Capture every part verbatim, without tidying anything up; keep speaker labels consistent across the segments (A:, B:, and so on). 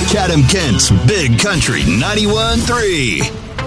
A: Chatham-Kent's Big Country ninety-one point three.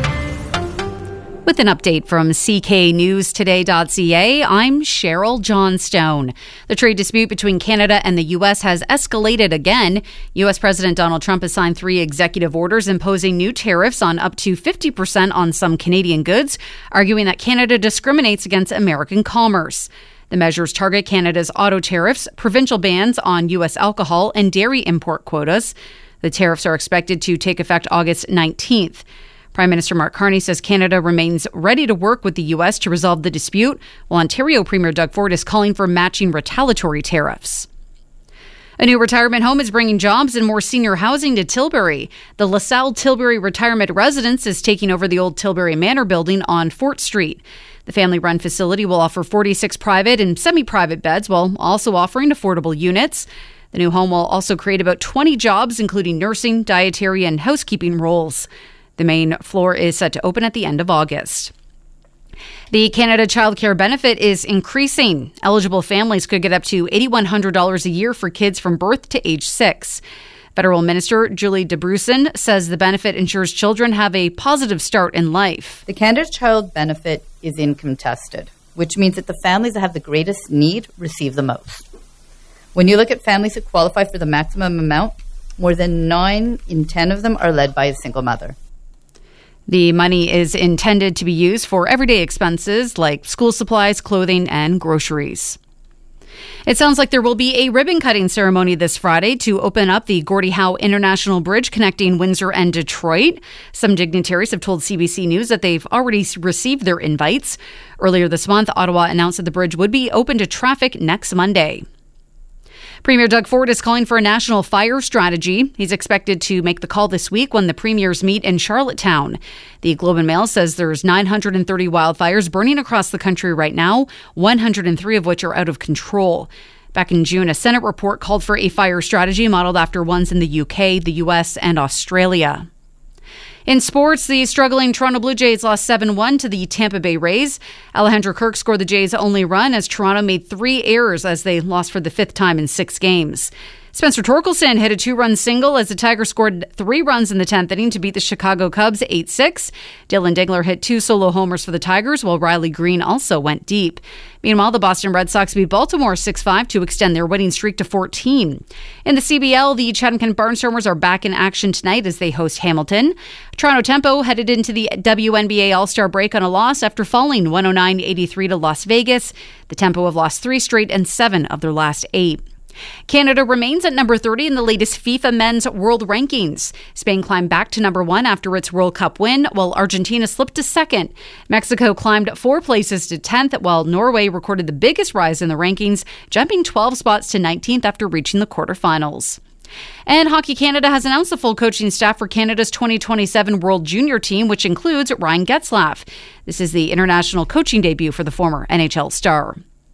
B: With an update from C K News Today dot C A, I'm Cheryl Johnstone. The trade dispute between Canada and the U S has escalated again. U S President Donald Trump has signed three executive orders imposing new tariffs on up to fifty percent on some Canadian goods, arguing that Canada discriminates against American commerce. The measures target Canada's auto tariffs, provincial bans on U S alcohol, and dairy import quotas. The tariffs are expected to take effect August nineteenth. Prime Minister Mark Carney says Canada remains ready to work with the U S to resolve the dispute, while Ontario Premier Doug Ford is calling for matching retaliatory tariffs. A new retirement home is bringing jobs and more senior housing to Tilbury. The LaSalle Tilbury Retirement Residence is taking over the old Tilbury Manor building on Fort Street. The family-run facility will offer forty-six private and semi-private beds while also offering affordable units. The new home will also create about twenty jobs, including nursing, dietary, and housekeeping roles. The main floor is set to open at the end of August. The Canada Child Care benefit is increasing. Eligible families could get up to eight thousand one hundred dollars a year for kids from birth to age six. Federal Minister Julie DeBrusen says the benefit ensures children have a positive start in life.
C: The Canada Child benefit is income tested, which means that the families that have the greatest need receive the most. When you look at families that qualify for the maximum amount, more than nine in ten of them are led by a single mother.
B: The money is intended to be used for everyday expenses like school supplies, clothing, and groceries. It sounds like there will be a ribbon-cutting ceremony this Friday to open up the Gordie Howe International Bridge connecting Windsor and Detroit. Some dignitaries have told C B C News that they've already received their invites. Earlier this month, Ottawa announced that the bridge would be open to traffic next Monday. Premier Doug Ford is calling for a national fire strategy. He's expected to make the call this week when the premiers meet in Charlottetown. The Globe and Mail says there's nine hundred thirty wildfires burning across the country right now, one hundred three of which are out of control. Back in June, a Senate report called for a fire strategy modeled after ones in the U K, the U S, and Australia. In sports, the struggling Toronto Blue Jays lost seven one to the Tampa Bay Rays. Alejandro Kirk scored the Jays' only run as Toronto made three errors as they lost for the fifth time in six games. Spencer Torkelson hit a two-run single as the Tigers scored three runs in the tenth inning to beat the Chicago Cubs eight six. Dylan Dingler hit two solo homers for the Tigers, while Riley Green also went deep. Meanwhile, the Boston Red Sox beat Baltimore six five to extend their winning streak to fourteen. In the C B L, the Chatham-Kent Barnstormers are back in action tonight as they host Hamilton. Toronto Tempo headed into the W N B A All-Star break on a loss after falling one oh nine eighty-three to Las Vegas. The Tempo have lost three straight and seven of their last eight. Canada remains at number thirty in the latest FIFA Men's World Rankings. Spain climbed back to number one after its World Cup win, while Argentina slipped to second. Mexico climbed four places to tenth, while Norway recorded the biggest rise in the rankings, jumping twelve spots to nineteenth after reaching the quarterfinals. And Hockey Canada has announced the full coaching staff for Canada's twenty twenty-seven World Junior team, which includes Ryan Getzlaf. This is the international coaching debut for the former N H L star.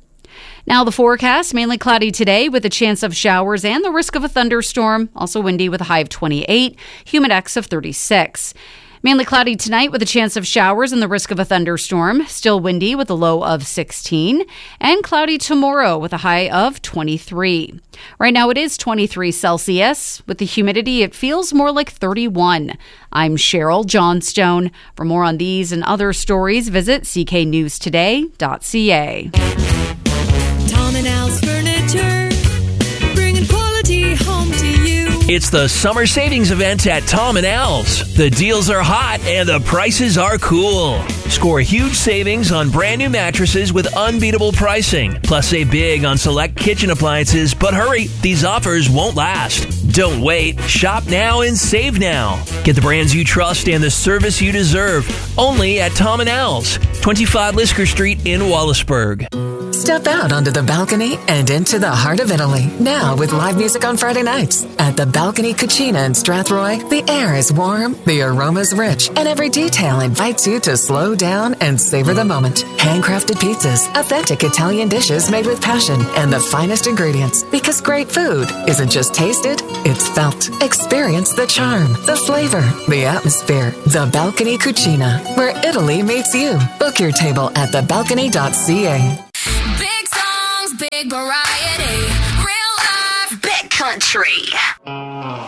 B: Now the forecast, mainly cloudy today with a chance of showers and the risk of a thunderstorm. Also windy with a high of twenty-eight, humidex of thirty-six. Mainly cloudy tonight with a chance of showers and the risk of a thunderstorm. Still windy with a low of sixteen. And cloudy tomorrow with a high of twenty-three. Right now it is twenty-three Celsius. With the humidity, it feels more like thirty-one. I'm Cheryl Johnstone. For more on these and other stories, visit C K News Today dot C A.
D: Tom and Al's Furniture, bringing quality home to you.
E: It's the summer savings event at Tom and Al's. The deals are hot and the prices are cool. Score huge savings on brand new mattresses with unbeatable pricing. Plus save big on select kitchen appliances, but hurry, these offers won't last. Don't wait. Shop now and save now. Get the brands you trust and the service you deserve. Only at Tom and Al's, twenty-five Lisker Street in Wallaceburg.
F: Step out onto the balcony and into the heart of Italy. Now with live music on Friday nights. At the Balcony Cucina in Strathroy, the air is warm, the aroma's rich, and every detail invites you to slow down and savor the moment. Handcrafted pizzas, authentic Italian dishes made with passion, and the finest ingredients. Because great food isn't just tasted, it's felt. Experience the charm, the flavor, the atmosphere. The Balcony Cucina, where Italy meets you. Book your table at the balcony dot c a.
D: Big songs, big variety. Real life, big country.